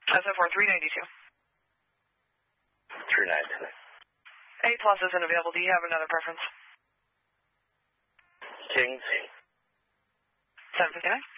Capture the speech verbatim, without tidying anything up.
S O four three ninety-two. three ninety-two. A plus isn't available. Do you have another preference? Kings. seven fifty-nine.